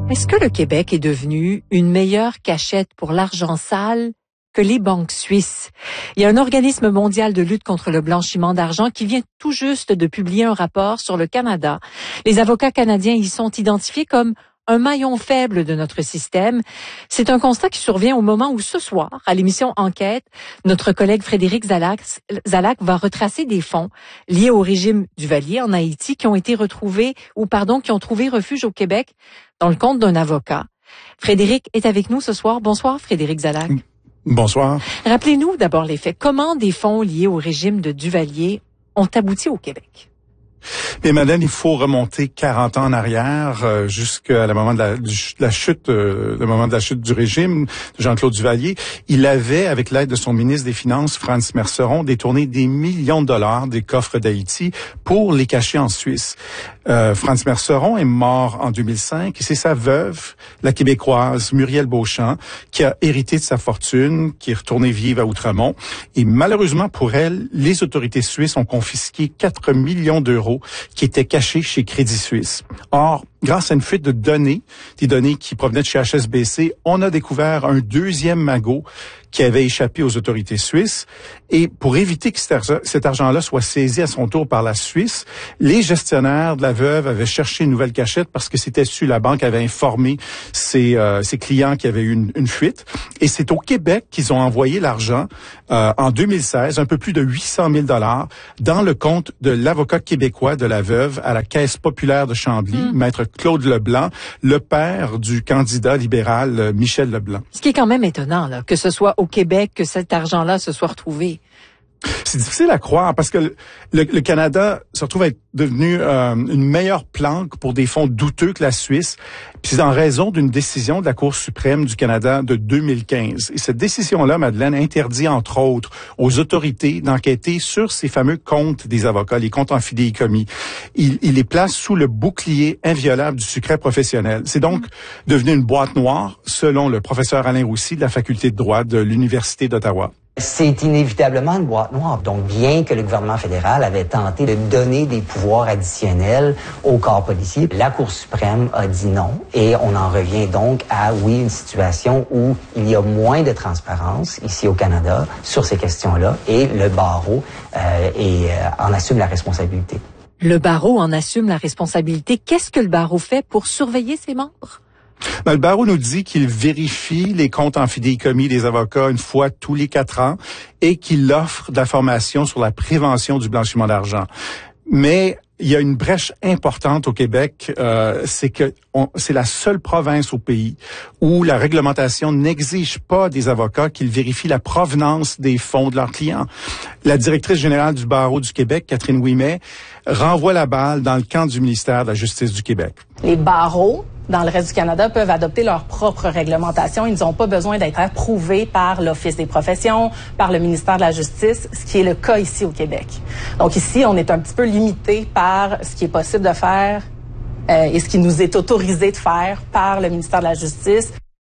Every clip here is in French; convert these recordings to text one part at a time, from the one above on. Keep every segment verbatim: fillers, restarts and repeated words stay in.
Est-ce que le Québec est devenu une meilleure cachette pour l'argent sale que les banques suisses? Il y a un organisme mondial de lutte contre le blanchiment d'argent qui vient tout juste de publier un rapport sur le Canada. Les avocats canadiens y sont identifiés comme un maillon faible de notre système. C'est un constat qui survient au moment où ce soir, à l'émission Enquête, notre collègue Frédéric Zalac, Zalac va retracer des fonds liés au régime Duvalier en Haïti qui ont été retrouvés, ou pardon, qui ont trouvé refuge au Québec dans le compte d'un avocat. Frédéric est avec nous ce soir. Bonsoir, Frédéric Zalac. Bonsoir. Rappelez-nous d'abord les faits. Comment des fonds liés au régime de Duvalier ont abouti au Québec? Mais madame, il faut remonter quarante ans en arrière, euh, jusqu'à la moment de la, de la chute, euh, le moment de la chute du régime de Jean-Claude Duvalier. Il avait, avec l'aide de son ministre des Finances, Franz Merceron, détourné des millions de dollars des coffres d'Haïti pour les cacher en Suisse. Euh, Franz Merceron est mort en deux mille cinq et c'est sa veuve, la Québécoise Muriel Beauchamp, qui a hérité de sa fortune, qui est retournée vivre à Outremont. Et malheureusement pour elle, les autorités suisses ont confisqué quatre millions d'euros qui étaient cachés chez Crédit Suisse. Or, grâce à une fuite de données, des données qui provenaient de chez H S B C, on a découvert un deuxième magot qui avait échappé aux autorités suisses. Et pour éviter que cet argent-là soit saisi à son tour par la Suisse, les gestionnaires de la veuve avaient cherché une nouvelle cachette parce que c'était su, la banque avait informé ses, euh, ses clients qu'il y avait eu une, une fuite. Et c'est au Québec qu'ils ont envoyé l'argent euh, en deux mille seize, un peu plus de huit cent mille dollars, dans le compte de l'avocat québécois de la veuve à la Caisse populaire de Chambly, mmh. Maître Claude Leblanc, le père du candidat libéral euh, Michel Leblanc. Ce qui est quand même étonnant, là, que ce soit au Québec que cet argent-là se soit retrouvé. C'est difficile à croire parce que le, le, le Canada se retrouve à être devenu euh, une meilleure planque pour des fonds douteux que la Suisse, puis c'est en raison d'une décision de la Cour suprême du Canada de deux mille quinze. Et cette décision-là, Madeleine, interdit entre autres aux autorités d'enquêter sur ces fameux comptes des avocats, les comptes en fidéicommis. Il, il les place sous le bouclier inviolable du secret professionnel. C'est donc devenu une boîte noire, selon le professeur Alain Roussy de la Faculté de droit de l'Université d'Ottawa. C'est inévitablement une boîte noire. Donc, bien que le gouvernement fédéral avait tenté de donner des pouvoirs additionnels au corps policier, la Cour suprême a dit non. Et on en revient donc à, oui, une situation où il y a moins de transparence ici au Canada sur ces questions-là et le barreau euh, et, euh, en assume la responsabilité. Le barreau en assume la responsabilité. Qu'est-ce que le barreau fait pour surveiller ses membres? Ben, le barreau nous dit qu'il vérifie les comptes en fidéicommis des avocats une fois tous les quatre ans et qu'il offre de la formation sur la prévention du blanchiment d'argent. Mais il y a une brèche importante au Québec, euh, c'est que on, c'est la seule province au pays où la réglementation n'exige pas des avocats qu'ils vérifient la provenance des fonds de leurs clients. La directrice générale du barreau du Québec, Catherine Ouimet, renvoie la balle dans le camp du ministère de la Justice du Québec. Les barreaux dans le reste du Canada peuvent adopter leur propre réglementation. Ils n'ont pas besoin d'être approuvés par l'Office des professions, par le ministère de la Justice, ce qui est le cas ici au Québec. Donc ici, on est un petit peu limité par ce qui est possible de faire euh, et ce qui nous est autorisé de faire par le ministère de la Justice.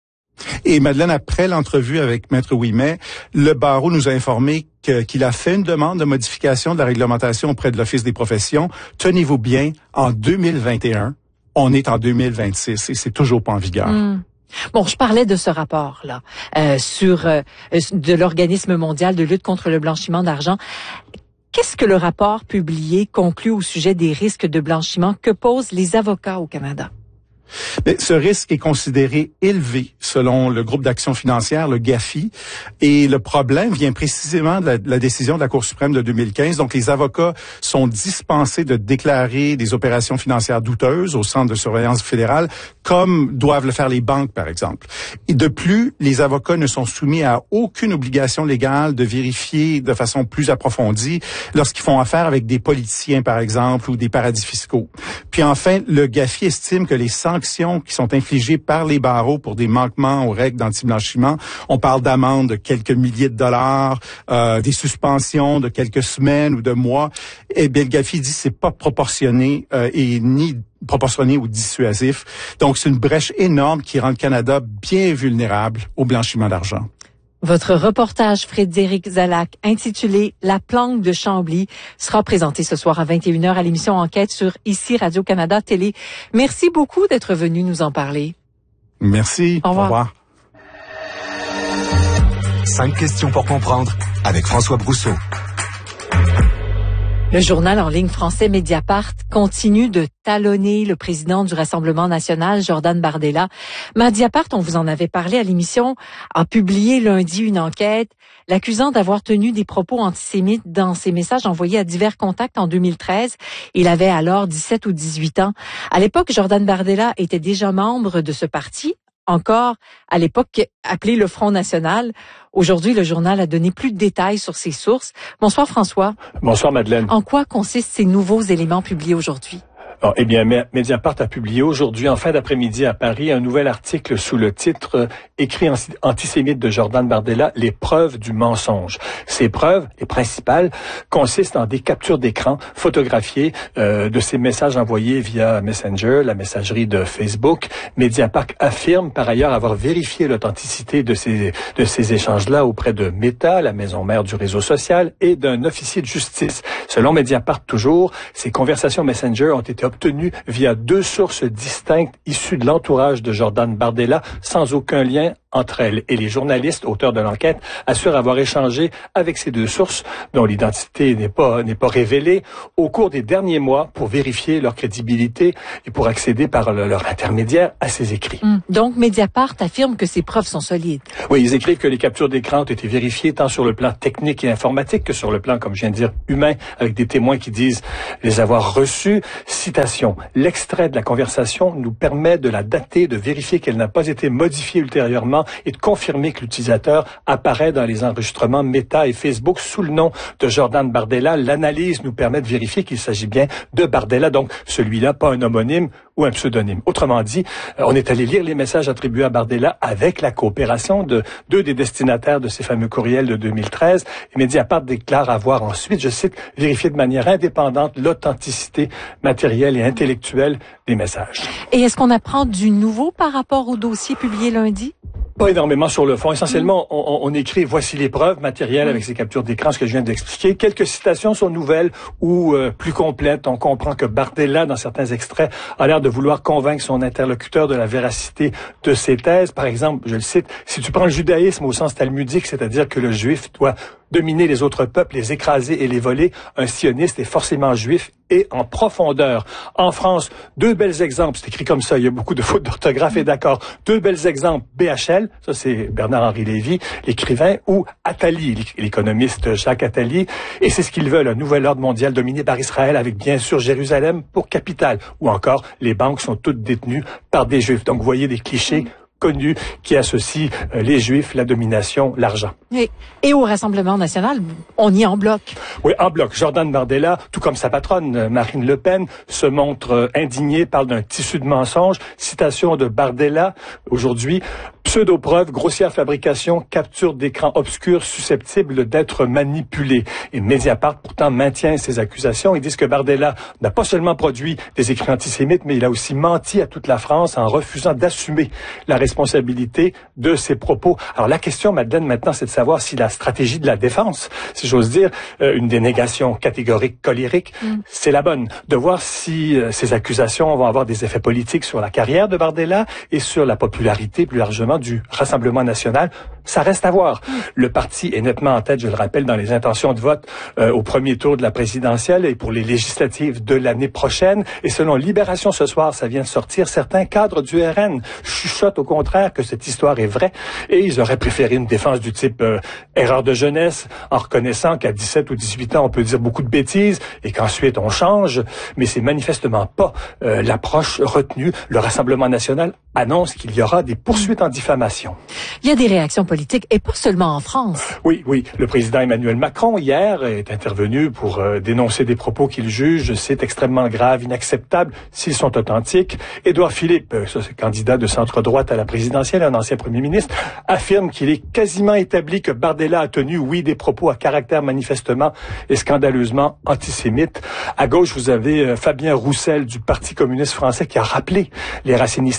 Et Madeleine, après l'entrevue avec Maître Ouimet, le barreau nous a informé que, qu'il a fait une demande de modification de la réglementation auprès de l'Office des professions. Tenez-vous bien, en deux mille vingt et un. On est en deux mille vingt-six et c'est toujours pas en vigueur. Mmh. Bon, je parlais de ce rapport-là euh, sur euh, de l'Organisme mondial de lutte contre le blanchiment d'argent. Qu'est-ce que le rapport publié conclut au sujet des risques de blanchiment que posent les avocats au Canada? Mais ce risque est considéré élevé selon le groupe d'action financière, le GAFI, et le problème vient précisément de la, de la décision de la Cour suprême de deux mille quinze. Donc, les avocats sont dispensés de déclarer des opérations financières douteuses au Centre de surveillance fédérale, comme doivent le faire les banques, par exemple. Et de plus, les avocats ne sont soumis à aucune obligation légale de vérifier de façon plus approfondie lorsqu'ils font affaire avec des politiciens, par exemple, ou des paradis fiscaux. Puis enfin, le GAFI estime que les sanctions qui sont infligées par les barreaux pour des manquements aux règles d'anti-blanchiment. On parle d'amendes de quelques milliers de dollars, euh, des suspensions de quelques semaines ou de mois. Eh bien, le GAFI dit que c'est pas proportionné euh, et ni proportionné ou dissuasif. Donc, c'est une brèche énorme qui rend le Canada bien vulnérable au blanchiment d'argent. Votre reportage, Frédéric Zalac, intitulé « La planque de Chambly » sera présenté ce soir à vingt et une heures à l'émission Enquête sur ici Radio-Canada Télé. Merci beaucoup d'être venu nous en parler. Merci. Au revoir. Au revoir. Cinq questions pour comprendre avec François Brousseau. Le journal en ligne français Mediapart continue de talonner le président du Rassemblement national, Jordan Bardella. Mediapart, on vous en avait parlé à l'émission, a publié lundi une enquête l'accusant d'avoir tenu des propos antisémites dans ses messages envoyés à divers contacts en deux mille treize. Il avait alors dix-sept ou dix-huit ans. À l'époque, Jordan Bardella était déjà membre de ce parti, encore à l'époque appelé le Front national. Aujourd'hui, le journal a donné plus de détails sur ses sources. Bonsoir François. Bonsoir Madeleine. En quoi consistent ces nouveaux éléments publiés aujourd'hui? Oh, eh bien, Mediapart a publié aujourd'hui, en fin d'après-midi à Paris, un nouvel article sous le titre euh, « Écrit antisémite de Jordan Bardella, les preuves du mensonge ». Ces preuves, les principales, consistent en des captures d'écran photographiées euh, de ces messages envoyés via Messenger, la messagerie de Facebook. Mediapart affirme par ailleurs avoir vérifié l'authenticité de ces, de ces échanges-là auprès de Meta, la maison mère du réseau social, et d'un officier de justice. Selon Mediapart toujours, ces conversations Messenger ont été obtenu via deux sources distinctes issues de l'entourage de Jordan Bardella, sans aucun lien entre elles. Et les journalistes, auteurs de l'enquête, assurent avoir échangé avec ces deux sources, dont l'identité n'est pas, n'est pas révélée, au cours des derniers mois pour vérifier leur crédibilité et pour accéder par le, leur intermédiaire à ces écrits. Mmh. Donc, Mediapart affirme que ces preuves sont solides. Oui, ils écrivent que les captures d'écran ont été vérifiées tant sur le plan technique et informatique que sur le plan, comme je viens de dire, humain, avec des témoins qui disent les avoir reçus. Citation. L'extrait de la conversation nous permet de la dater, de vérifier qu'elle n'a pas été modifiée ultérieurement et de confirmer que l'utilisateur apparaît dans les enregistrements Meta et Facebook sous le nom de Jordan Bardella. L'analyse nous permet de vérifier qu'il s'agit bien de Bardella, donc celui-là, pas un homonyme ou un pseudonyme. Autrement dit, on est allé lire les messages attribués à Bardella avec la coopération de deux des destinataires de ces fameux courriels de deux mille treize. Et Mediapart déclare avoir ensuite, je cite, vérifié de manière indépendante l'authenticité matérielle et intellectuelle des messages. Et est-ce qu'on apprend du nouveau par rapport au dossier publié lundi? Pas énormément sur le fond. Essentiellement, on, on écrit « Voici les preuves matérielles » avec ces captures d'écran, ce que je viens d'expliquer. Quelques citations sont nouvelles ou euh, plus complètes. On comprend que Bardella, dans certains extraits, a l'air de vouloir convaincre son interlocuteur de la véracité de ses thèses. Par exemple, je le cite, « Si tu prends le judaïsme au sens talmudique, c'est-à-dire que le juif doit dominer les autres peuples, les écraser et les voler, un sioniste est forcément juif et en profondeur. » En France, deux belles exemples, c'est écrit comme ça, il y a beaucoup de fautes d'orthographe et d'accord. Deux belles exemples, B H L, ça c'est Bernard-Henri Lévy, l'écrivain, ou Attali, l'économiste Jacques Attali, et c'est ce qu'ils veulent, un nouvel ordre mondial dominé par Israël avec bien sûr Jérusalem pour capitale, ou encore les banques sont toutes détenues par des juifs. Donc vous voyez des clichés connus qui associent euh, les Juifs, la domination, l'argent. Et, et au Rassemblement national, on y est en bloc. Oui, en bloc. Jordan Bardella, tout comme sa patronne, Marine Le Pen, se montre euh, indignée, parle d'un tissu de mensonges. Citation de Bardella, aujourd'hui, pseudo-preuve, grossière fabrication, capture d'écran obscur susceptible d'être manipulé. Et Mediapart, pourtant, maintient ces accusations. Ils disent que Bardella n'a pas seulement produit des écrits antisémites, mais il a aussi menti à toute la France en refusant d'assumer la responsabilité de ses propos. Alors la question, Madeleine, maintenant, c'est de savoir si la stratégie de la défense, si j'ose dire, euh, une dénégation catégorique, colérique, mm. c'est la bonne. De voir si euh, ces accusations vont avoir des effets politiques sur la carrière de Bardella et sur la popularité plus largement du Rassemblement national. Ça reste à voir. Mm. Le parti est nettement en tête, je le rappelle, dans les intentions de vote euh, au premier tour de la présidentielle et pour les législatives de l'année prochaine. Et selon Libération ce soir, ça vient de sortir, certains cadres du R N chuchotent au contraire que cette histoire est vraie et ils auraient préféré une défense du type euh, erreur de jeunesse, en reconnaissant qu'à dix-sept ou dix-huit ans, on peut dire beaucoup de bêtises et qu'ensuite on change. Mais c'est manifestement pas euh, l'approche retenue. Le Rassemblement national annonce qu'il y aura des poursuites en diffamation. Il y a des réactions politiques et pas seulement en France. Oui, oui. Le président Emmanuel Macron, hier, est intervenu pour euh, dénoncer des propos qu'il juge, je cite, extrêmement graves, inacceptables, s'ils sont authentiques. Édouard Philippe, euh, ça, c'est candidat de centre-droite à la présidentielle, un ancien premier ministre, affirme qu'il est quasiment établi que Bardella a tenu, oui, des propos à caractère manifestement et scandaleusement antisémite. À gauche, vous avez euh, Fabien Roussel du Parti communiste français qui a rappelé les racines historiques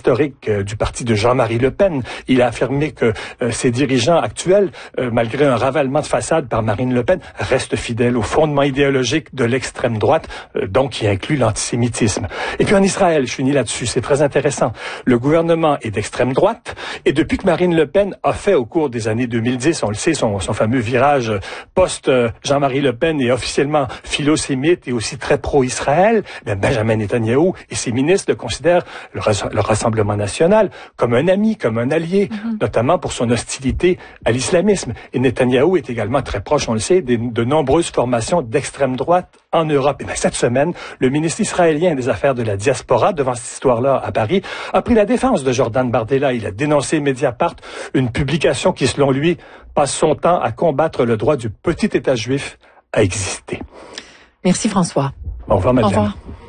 idéologique euh, du parti de Jean-Marie Le Pen. Il a affirmé que euh, ses dirigeants actuels, euh, malgré un ravalement de façade par Marine Le Pen, restent fidèles aux fondements idéologiques de l'extrême droite, euh, donc qui inclut l'antisémitisme. Et puis en Israël, je finis là-dessus, c'est très intéressant. Le gouvernement est d'extrême droite, et depuis que Marine Le Pen a fait au cours des années deux mille dix, on le sait, son, son fameux virage post-Jean-Marie Le Pen est officiellement philo-sémite et aussi très pro-Israël, ben Benjamin Netanyahou et ses ministres le considèrent, le, le Rassemblement national, comme un ami, comme un allié, mm-hmm. notamment pour son hostilité à l'islamisme. Et Netanyahou est également très proche, on le sait, de, de nombreuses formations d'extrême droite en Europe. Et bien, cette semaine, le ministre israélien des Affaires de la diaspora, devant cette histoire-là à Paris, a pris la défense de Jordan Bardella. Il a dénoncé Mediapart, une publication qui, selon lui, passe son temps à combattre le droit du petit État juif à exister. Merci François. Au revoir, madame. Au revoir.